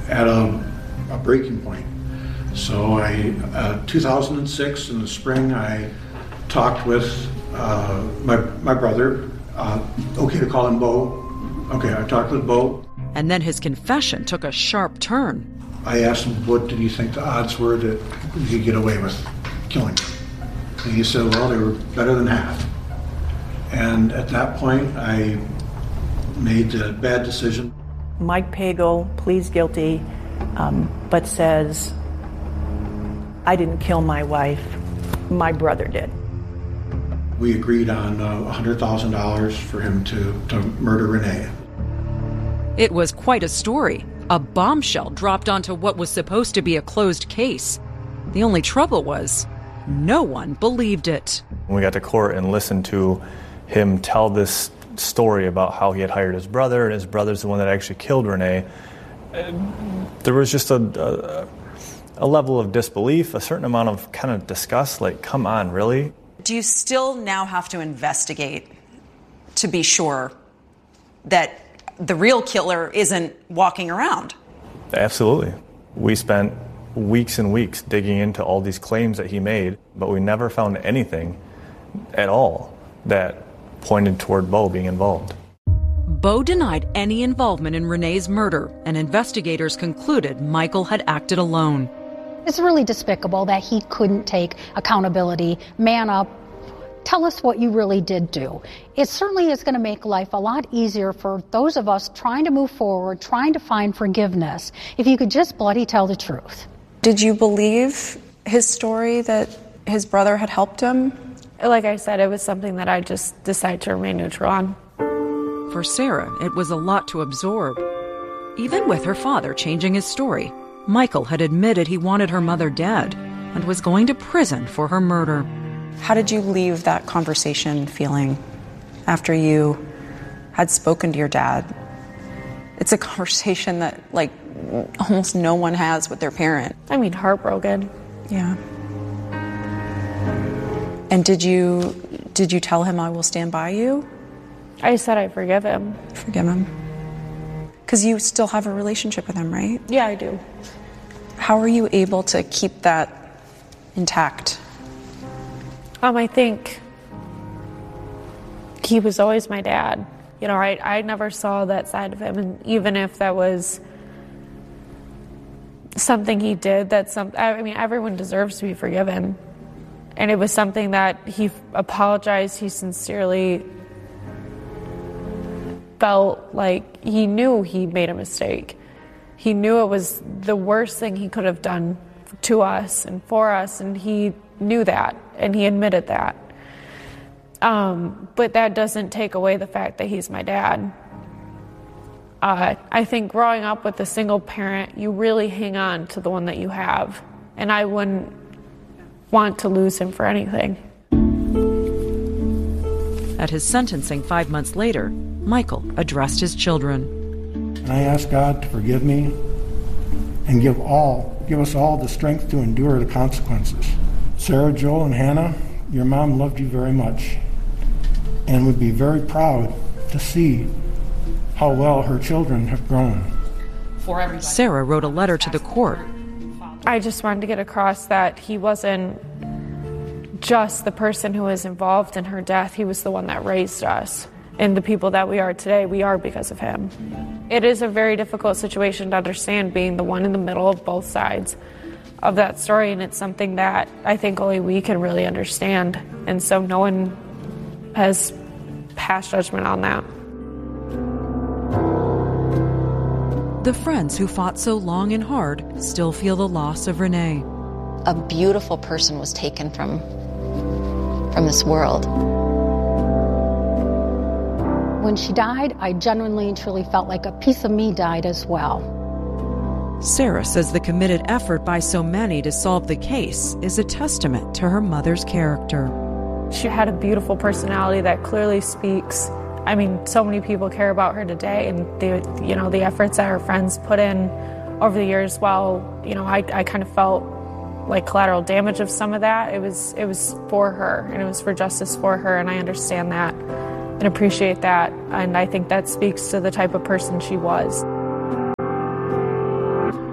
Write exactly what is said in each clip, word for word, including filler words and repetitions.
at a, a breaking point. So I, uh, two thousand six in the spring, I talked with uh, my my brother. Uh, okay to call him Bo. Okay, I talked with Bo. And then his confession took a sharp turn. I asked him, what did he think the odds were that he could get away with killing him? And he said, well, they were better than half. And at that point, I made a bad decision. Mike Pagel pleads guilty, um, but says, I didn't kill my wife, my brother did. We agreed on uh, one hundred thousand dollars for him to, to murder Renee. It was quite a story. A bombshell dropped onto what was supposed to be a closed case. The only trouble was, no one believed it. When we got to court and listened to him tell this story about how he had hired his brother, and his brother's the one that actually killed Renee, there was just a, a, a level of disbelief, a certain amount of kind of disgust, like, come on, really? Do you still now have to investigate to be sure that the real killer isn't walking around? Absolutely. We spent weeks and weeks digging into all these claims that he made, but we never found anything at all that pointed toward Bo being involved. Bo denied any involvement in Renee's murder, and investigators concluded Michael had acted alone. It's really despicable that he couldn't take accountability, man up, tell us what you really did do. It certainly is going to make life a lot easier for those of us trying to move forward, trying to find forgiveness, if you could just bloody tell the truth. Did you believe his story that his brother had helped him? Like I said, it was something that I just decided to remain neutral on. For Sarah, it was a lot to absorb. Even with her father changing his story, Michael had admitted he wanted her mother dead and was going to prison for her murder. How did you leave that conversation feeling after you had spoken to your dad? It's a conversation that, like, almost no one has with their parent. I mean, heartbroken. Yeah. And did you did you tell him, I will stand by you? I said I forgive him. Forgive him. Because you still have a relationship with him, right? Yeah, I do. How are you able to keep that intact? Um, I think he was always my dad. You know, I, I never saw that side of him, and even if that was something he did, that's some. I mean, everyone deserves to be forgiven, and it was something that he apologized. He sincerely felt like he knew he made a mistake. He knew it was the worst thing he could have done to us and for us, and he knew that, and he admitted that. Um, but that doesn't take away the fact that he's my dad. Uh, I think growing up with a single parent, you really hang on to the one that you have, and I wouldn't want to lose him for anything. At his sentencing five months later, Michael addressed his children. And I ask God to forgive me and give all, give us all the strength to endure the consequences. Sarah, Joel, and Hannah, your mom loved you very much and would be very proud to see how well her children have grown. Sarah wrote a letter to the court. I just wanted to get across that he wasn't just the person who was involved in her death. He was the one that raised us. And the people that we are today, we are because of him. It is a very difficult situation to understand, being the one in the middle of both sides of that story, and it's something that I think only we can really understand. And so no one has passed judgment on that. The friends who fought so long and hard still feel the loss of Renee. A beautiful person was taken from, from this world. When she died, I genuinely and truly felt like a piece of me died as well. Sarah says the committed effort by so many to solve the case is a testament to her mother's character. She had a beautiful personality that clearly speaks. I mean, so many people care about her today, and the, you know, the efforts that her friends put in over the years. Well, you know, I, I kind of felt like collateral damage of some of that. It was, it was for her, and it was for justice for her, and I understand that and appreciate that, and I think that speaks to the type of person she was.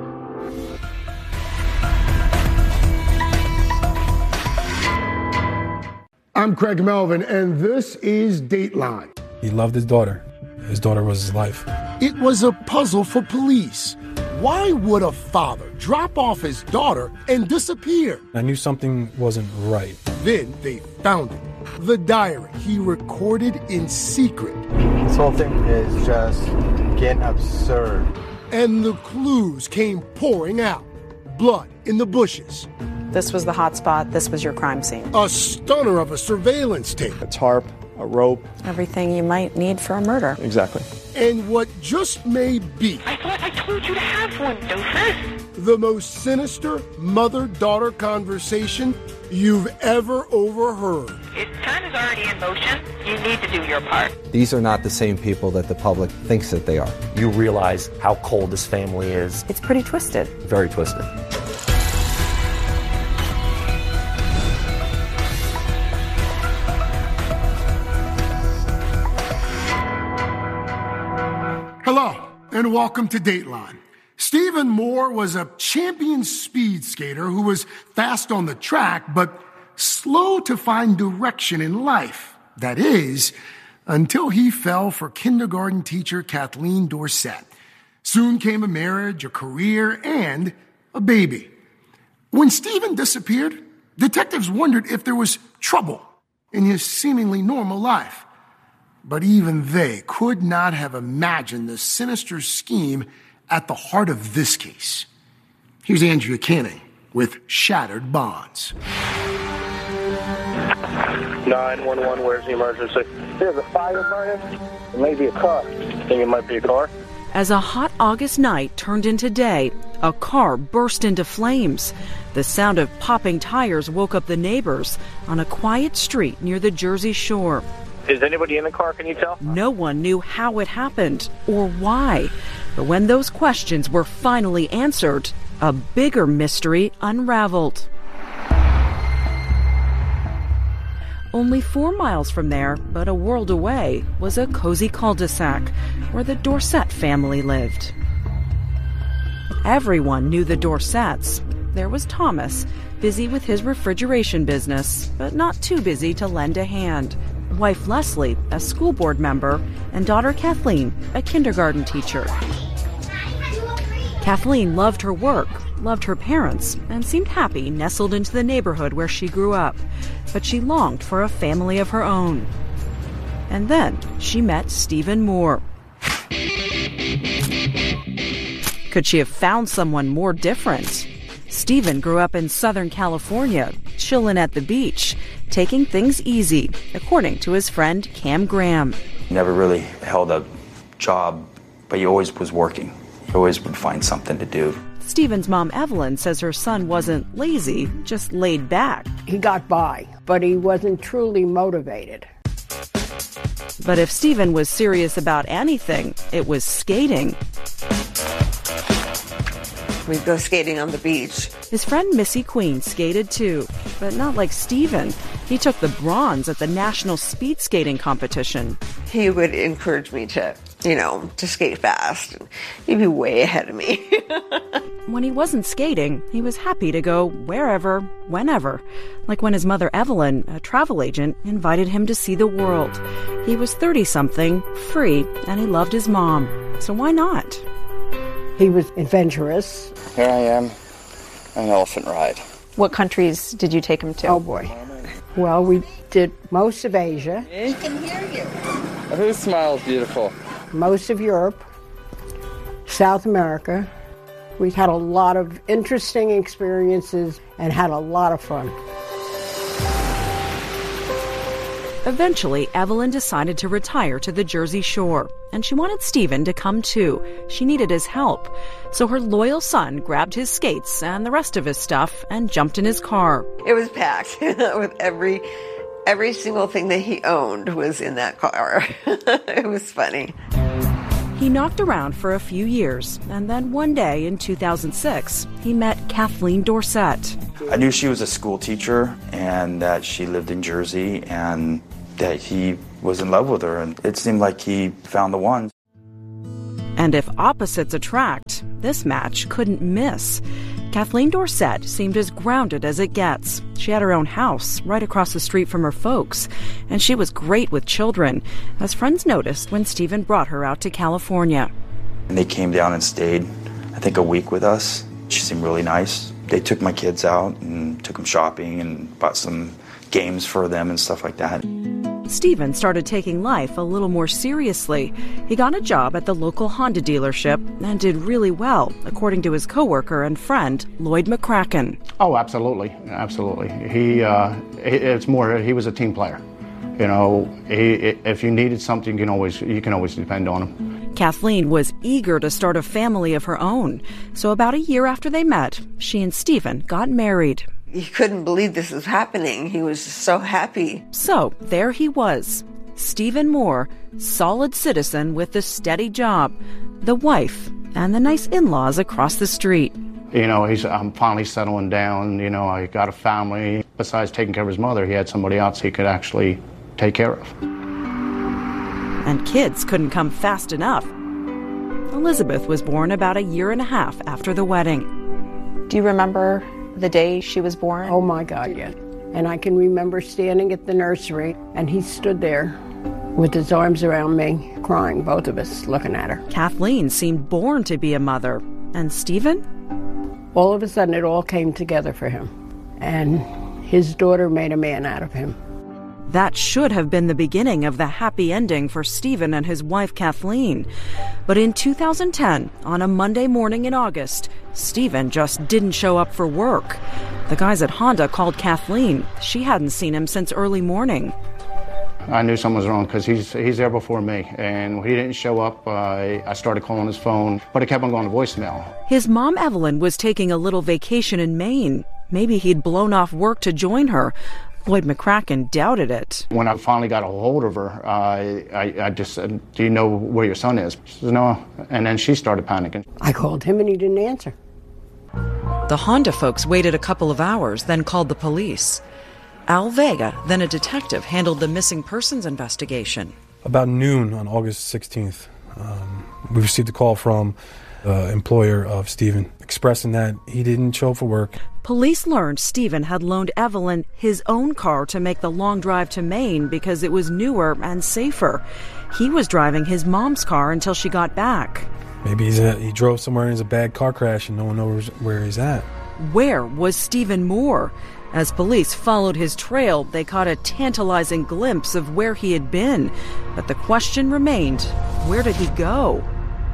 I'm Craig Melvin, and this is Dateline. He loved his daughter. His daughter was his life. It was a puzzle for police. Why would a father drop off his daughter and disappear? I knew something wasn't right. Then they found it. The diary he recorded in secret. This whole thing is just getting absurd. And the clues came pouring out. Blood in the bushes. This was the hot spot. This was your crime scene. A stunner of a surveillance tape. A tarp, a rope. Everything you might need for a murder. Exactly. And what just may be. I thought I told you to have one, doofus. The most sinister mother-daughter conversation you've ever overheard. His time is already in motion. You need to do your part. These are not the same people that the public thinks that they are. You realize how cold this family is. It's pretty twisted. Very twisted. Hello, and welcome to Dateline. Stephen Moore was a champion speed skater who was fast on the track, but slow to find direction in life. That is, until he fell for kindergarten teacher Kathleen Dorsett. Soon came a marriage, a career, and a baby. When Stephen disappeared, detectives wondered if there was trouble in his seemingly normal life. But even they could not have imagined the sinister scheme at the heart of this case. Here's Andrea Canning with Shattered Bonds. nine one one, where's the emergency? There's a fire burning. It may be a car. Think it might be a car? As a hot August night turned into day, a car burst into flames. The sound of popping tires woke up the neighbors on a quiet street near the Jersey Shore. Is anybody in the car, can you tell? No one knew how it happened or why. But when those questions were finally answered, a bigger mystery unraveled. Only four miles from there, but a world away, was a cozy cul-de-sac where the Dorsett family lived. Everyone knew the Dorsetts. There was Thomas, busy with his refrigeration business, but not too busy to lend a hand. Wife Leslie, a school board member, and daughter Kathleen, a kindergarten teacher. Kathleen loved her work, loved her parents, and seemed happy nestled into the neighborhood where she grew up. But she longed for a family of her own. And then she met Stephen Moore. Could she have found someone more different? Stephen grew up in Southern California, chilling at the beach, taking things easy, according to his friend Cam Graham. Never really held a job, but he always was working. He always would find something to do. Stephen's mom, Evelyn, says her son wasn't lazy, just laid back. He got by, but he wasn't truly motivated. But if Stephen was serious about anything, it was skating. We'd go skating on the beach. His friend Missy Queen skated too, but not like Stephen. He took the bronze at the national speed skating competition. He would encourage me to, you know, to skate fast. He'd be way ahead of me. When he wasn't skating, he was happy to go wherever, whenever. Like when his mother Evelyn, a travel agent, invited him to see the world. He was thirty-something, free, and he loved his mom. So why not? He was adventurous. Here I am, an elephant ride. What countries did you take him to? Oh, boy. Well, we did most of Asia. He can hear you. Whose smile is beautiful? Most of Europe, South America. We had a lot of interesting experiences and had a lot of fun. Eventually, Evelyn decided to retire to the Jersey Shore, and she wanted Stephen to come too. She needed his help. So her loyal son grabbed his skates and the rest of his stuff and jumped in his car. It was packed with every every single thing that he owned was in that car. It was funny. He knocked around for a few years, and then one day in two thousand six, he met Kathleen Dorsett. I knew she was a school teacher and that she lived in Jersey and that he was in love with her, and it seemed like he found the one. And if opposites attract, this match couldn't miss. Kathleen Dorsett seemed as grounded as it gets. She had her own house right across the street from her folks, and she was great with children, as friends noticed when Stephen brought her out to California. And they came down and stayed, I think, a week with us. She seemed really nice. They took my kids out and took them shopping and bought some games for them and stuff like that. Stephen started taking life a little more seriously. He got a job at the local Honda dealership and did really well, according to his coworker and friend, Lloyd McCracken. Oh, absolutely. Absolutely. He, uh, it's more, he was a team player. You know, he, if you needed something, you can always, you can always depend on him. Kathleen was eager to start a family of her own. So about a year after they met, she and Stephen got married. He couldn't believe this was happening. He was so happy. So there he was, Stephen Moore, solid citizen with a steady job, the wife, and the nice in-laws across the street. You know, he's, I'm finally settling down. You know, I got a family. Besides taking care of his mother, he had somebody else he could actually take care of. And kids couldn't come fast enough. Elizabeth was born about a year and a half after the wedding. Do you remember the day she was born? Oh my God, yeah. And I can remember standing at the nursery, and he stood there with his arms around me, crying, both of us looking at her. Kathleen seemed born to be a mother. And Stephen? All of a sudden, it all came together for him. And his daughter made a man out of him. That should have been the beginning of the happy ending for Stephen and his wife Kathleen. But in two thousand ten, on a Monday morning in August, Stephen just didn't show up for work. The guys at Honda called Kathleen. She hadn't seen him since early morning. I knew something was wrong because he's he's there before me. And when he didn't show up, uh, I started calling his phone, but it kept on going to voicemail. His mom, Evelyn, was taking a little vacation in Maine. Maybe he'd blown off work to join her. Lloyd McCracken doubted it. When I finally got a hold of her, uh, I, I just said, do you know where your son is? She says, no. And then she started panicking. I called him and he didn't answer. The Honda folks waited a couple of hours, then called the police. Al Vega, then a detective, handled the missing persons investigation. About noon on August sixteenth, um, we received a call from the employer of Stephen expressing that he didn't show up for work. Police learned Stephen had loaned Evelyn his own car to make the long drive to Maine because it was newer and safer. He was driving his mom's car until she got back. Maybe he's a, he drove somewhere and it's a bad car crash and no one knows where he's at. Where was Stephen Moore? As police followed his trail, they caught a tantalizing glimpse of where he had been. But the question remained, where did he go?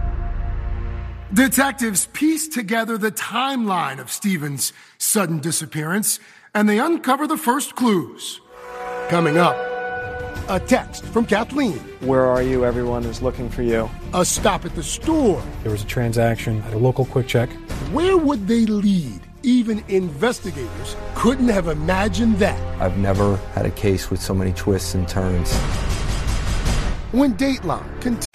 Detectives pieced together the timeline of Stephen's sudden disappearance, and they uncover the first clues. Coming up, a text from Kathleen. Where are you? Everyone is looking for you. A stop at the store. There was a transaction at a local Quick Check. Where would they lead? Even investigators couldn't have imagined that. I've never had a case with so many twists and turns. When Dateline continues.